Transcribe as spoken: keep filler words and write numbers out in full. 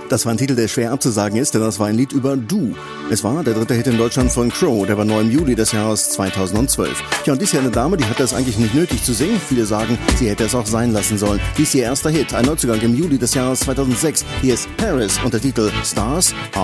Das war ein Titel, der schwer abzusagen ist, denn das war ein Lied über Du. Es war der dritte Hit in Deutschland von Crow, der war neu im Juli des Jahres zweitausendzwölf. Ja, und dies hier eine Dame, die hat das eigentlich nicht nötig zu singen. Viele sagen, sie hätte es auch sein lassen sollen. Dies ihr erster Hit, ein Neuzugang im Juli des Jahres zweitausendsechs. Hier ist Paris und der Titel Stars Are